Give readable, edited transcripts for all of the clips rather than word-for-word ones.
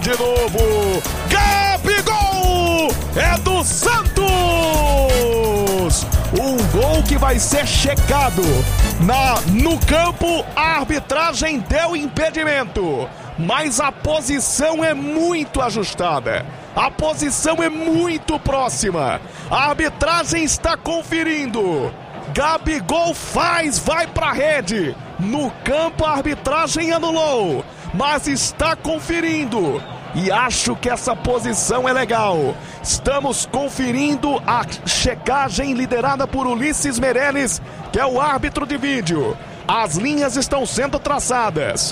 de novo. Gabigol é do Santos. Um gol que vai ser checado. No campo, a arbitragem deu impedimento. Mas a posição é muito ajustada. A posição é muito próxima. A arbitragem está conferindo. Gabigol vai pra rede. No campo a arbitragem anulou, mas está conferindo. E acho que essa posição é legal. Estamos conferindo a checagem liderada por Ulisses Meirelles, que é o árbitro de vídeo. As linhas estão sendo traçadas.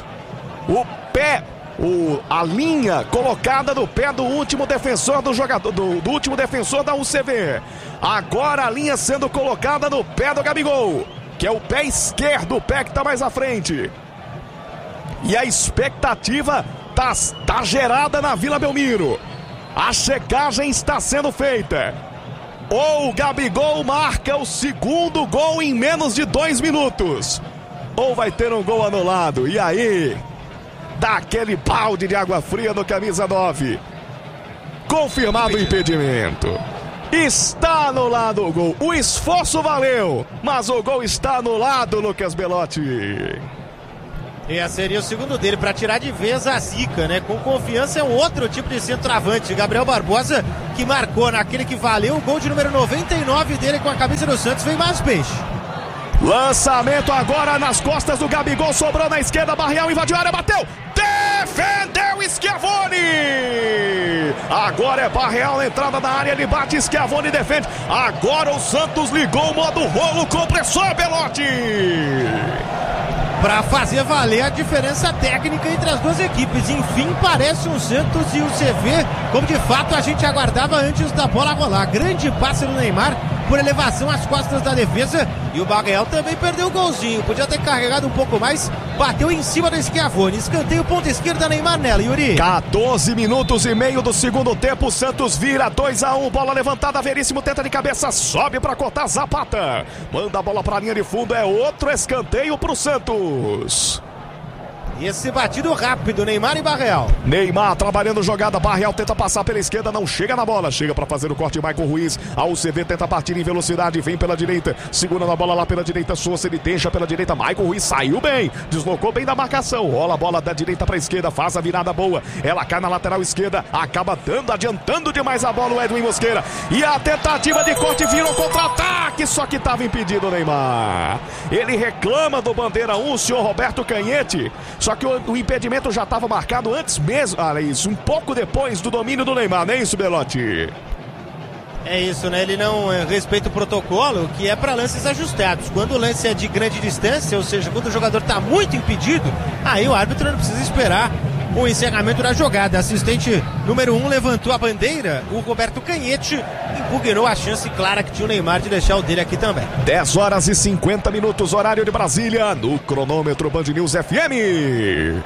A linha colocada no pé do último defensor do jogador, do último defensor da UCV. Agora a linha sendo colocada no pé do Gabigol, que é o pé esquerdo, o pé que está mais à frente. E a expectativa tá gerada na Vila Belmiro. A checagem está sendo feita. Ou o Gabigol marca o segundo gol em menos de 2 minutos, ou vai ter um gol anulado. E aí, dá aquele balde de água fria no camisa 9. Confirmado o impedimento. Está anulado o gol. O esforço valeu, mas o gol está anulado, Lucas Belotti. Esse seria o segundo dele, para tirar de vez a zica, né? Com confiança é um outro tipo de centroavante. Gabriel Barbosa, que marcou naquele que valeu o gol de número 99 dele com a camisa do Santos, vem mais peixe. Lançamento agora nas costas do Gabigol, sobrou na esquerda, Barreal invadiu a área, bateu, defendeu Schiavoni. Agora é Barreal na entrada da área, ele bate, Schiavoni defende. Agora o Santos ligou o modo rolo compressor, Belotti, para fazer valer a diferença técnica entre as duas equipes. Enfim, parece um Santos e o CV como de fato a gente aguardava antes da bola rolar. Grande passe do Neymar por elevação às costas da defesa, e o Barreal também perdeu o golzinho, podia ter carregado um pouco mais, bateu em cima do Schiavoni. Escanteio ponta esquerda, Neymar nela, Yuri. 14 minutos e meio do segundo tempo, Santos vira 2-1, bola levantada, Veríssimo tenta de cabeça, sobe para cortar, Zapata manda a bola para a linha de fundo, é outro escanteio para o Santos. E esse batido rápido, Neymar e Barreal. Neymar trabalhando jogada, Barreal tenta passar pela esquerda, não chega na bola, chega para fazer o corte, Maicon Ruiz, a UCV tenta partir em velocidade, vem pela direita, segura na bola lá pela direita, Souza, ele deixa pela direita, Maicon Ruiz saiu bem, deslocou bem da marcação, rola a bola da direita para a esquerda, faz a virada boa, ela cai na lateral esquerda, acaba adiantando demais a bola o Edwin Mosqueira, e a tentativa de corte virou contra-ataque, só que estava impedido o Neymar. Ele reclama do bandeira 1, o senhor Roberto Canhete, só que o impedimento já estava marcado antes mesmo, um pouco depois do domínio do Neymar, não é isso, Belotti? É isso, né? Ele não respeita o protocolo, que é para lances ajustados. Quando o lance é de grande distância, ou seja, quando o jogador está muito impedido, aí o árbitro não precisa esperar o encerramento da jogada. Assistente número 1 levantou a bandeira, o Roberto Canhete impugnou a chance clara que tinha o Neymar de deixar o dele aqui também. 10 horas e 50 minutos, horário de Brasília, no cronômetro Band News FM.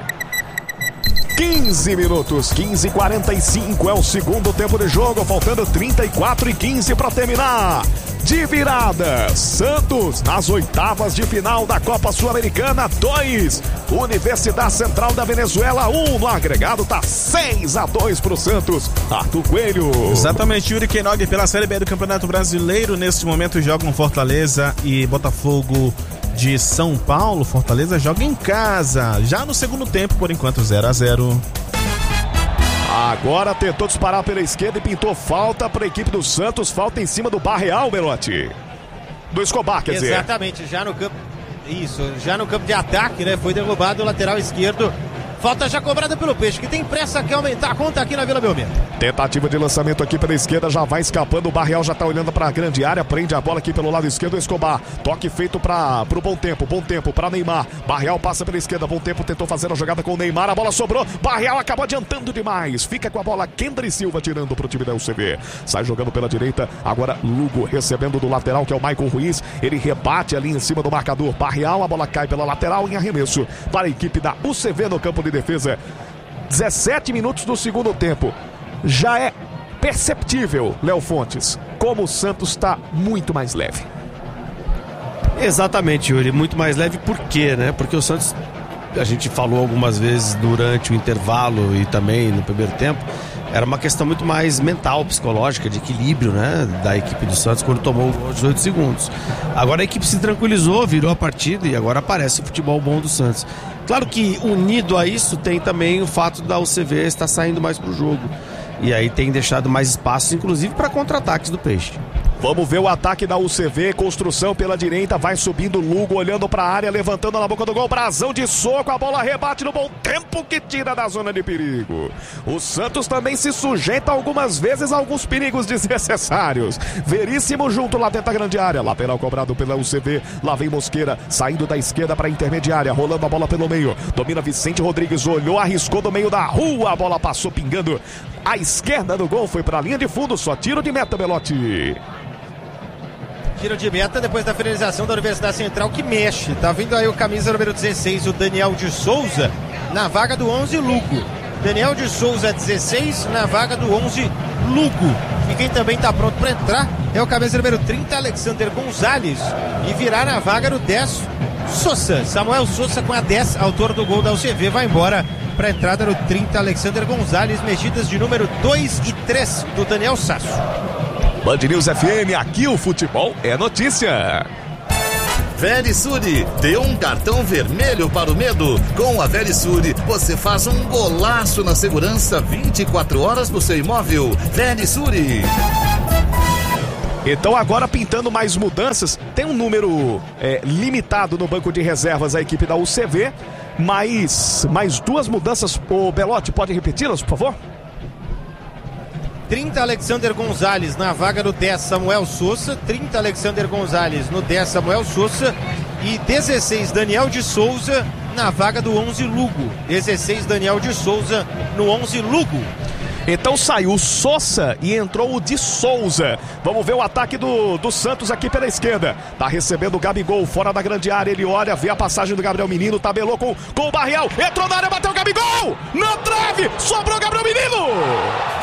15 minutos, 15h45 é o segundo tempo de jogo, faltando 34:15 para terminar. De virada, Santos nas oitavas de final da Copa Sul-Americana 2, Universidade Central da Venezuela 1, no agregado tá 6-2 pro Santos. Arthur Coelho. Exatamente, Yuri Queiroga, pela Série B do Campeonato Brasileiro, neste momento jogam Fortaleza e Botafogo de São Paulo. Fortaleza joga em casa, já no segundo tempo, por enquanto 0-0. Agora tentou disparar pela esquerda e pintou falta para a equipe do Santos, falta em cima do Barreal, Belotti. Do Escobar, quer dizer. Exatamente, já no campo. Isso, já no campo de ataque, né? Foi derrubado o lateral esquerdo. Falta já cobrada pelo Peixe, que tem pressa, quer aumentar a conta aqui na Vila Belmiro. Tentativa de lançamento aqui pela esquerda, já vai escapando, o Barreal já tá olhando para a grande área, prende a bola aqui pelo lado esquerdo, Escobar, toque feito pro bom tempo para Neymar, Barreal passa pela esquerda, bom tempo, tentou fazer a jogada com o Neymar, a bola sobrou, Barreal acabou adiantando demais, fica com a bola, Kendry Silva tirando pro time da UCV, sai jogando pela direita, agora Lugo recebendo do lateral, que é o Maicon Ruiz, ele rebate ali em cima do marcador, Barreal, a bola cai pela lateral em arremesso para a equipe da UCV no campo de defesa. 17 minutos do segundo tempo. Já é perceptível, Léo Fontes, como o Santos está muito mais leve. Exatamente, Yuri, muito mais leve. Por quê, né? Porque o Santos a gente falou algumas vezes durante o intervalo e também no primeiro tempo, era uma questão muito mais mental, psicológica, de equilíbrio, né, da equipe do Santos quando tomou o gol aos 18 segundos. Agora a equipe se tranquilizou, virou a partida e agora aparece o futebol bom do Santos. Claro que unido a isso tem também o fato da UCV estar saindo mais pro jogo. E aí tem deixado mais espaço, inclusive para contra-ataques do Peixe. Vamos ver o ataque da UCV, construção pela direita, vai subindo Lugo, olhando para a área, levantando na boca do gol, brasão de soco, a bola rebate no bom tempo que tira da zona de perigo. O Santos também se sujeita algumas vezes a alguns perigos desnecessários. Veríssimo junto lá dentro da grande área, lateral cobrado pela UCV, lá vem Mosqueira, saindo da esquerda para a intermediária, rolando a bola pelo meio, domina Vicente Rodrigues, olhou, arriscou do meio da rua, a bola passou pingando à esquerda do gol, foi para a linha de fundo, só tiro de meta, Belotti. Tiro de meta depois da finalização da Universidade Central que mexe. Tá vindo aí o camisa número 16, o Daniel de Souza, na vaga do 11, Lugo. Daniel de Souza, 16, na vaga do 11, Lugo. E quem também tá pronto para entrar é o camisa número 30, Alexander Gonzalez. E virar na vaga do 10, Sousa. Samuel Sousa com a 10, autor do gol da UCV, vai embora para a entrada no 30, Alexander Gonzalez. Mexidas de número 2 e 3 do Daniel Sasso. Band News FM, aqui o futebol é notícia. Verisure, dê um cartão vermelho para o medo. Com a Verisure, você faz um golaço na segurança 24 horas no seu imóvel. Verisure. Então agora pintando mais mudanças, tem um número limitado no banco de reservas a equipe da UCV, mais 2 mudanças. O Belotti, pode repeti-las, por favor? 30, Alexander Gonzalez na vaga do 10, Samuel Sousa. 30, Alexander Gonzalez no 10, Samuel Sousa. E 16, Daniel de Souza na vaga do 11, Lugo. 16, Daniel de Souza no 11, Lugo. Então saiu o Sousa e entrou o de Souza. Vamos ver o ataque do Santos aqui pela esquerda. Tá recebendo o Gabigol fora da grande área. Ele olha, vê a passagem do Gabriel Menino, tabelou com o Barriel. Entrou na área, bateu o Gabigol! Na trave! Sobrou o Gabriel Menino!